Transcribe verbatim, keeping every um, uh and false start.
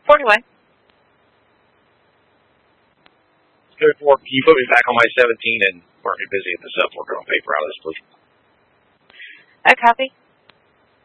forty-one. Good for. Can you put me back on my seventeen and mark me busy at the sub foreground paper out of this, please? A copy.